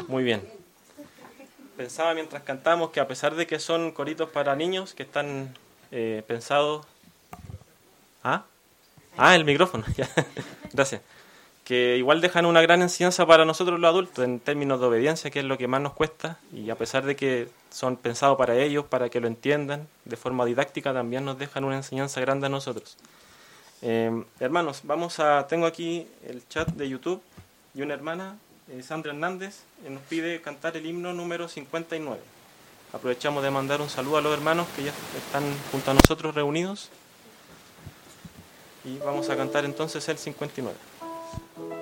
Muy bien. Pensaba mientras cantamos que a pesar de que son coritos para niños, que están pensados... el micrófono. Ya. Gracias. Que igual dejan una gran enseñanza para nosotros los adultos en términos de obediencia, que es lo que más nos cuesta, y a pesar de que son pensados para ellos, para que lo entiendan de forma didáctica, también nos dejan una enseñanza grande a nosotros. Hermanos, tengo aquí el chat de YouTube y una hermana, Sandra Hernández, nos pide cantar el himno número 59. Aprovechamos de mandar un saludo a los hermanos que ya están junto a nosotros reunidos y vamos a cantar entonces el 59.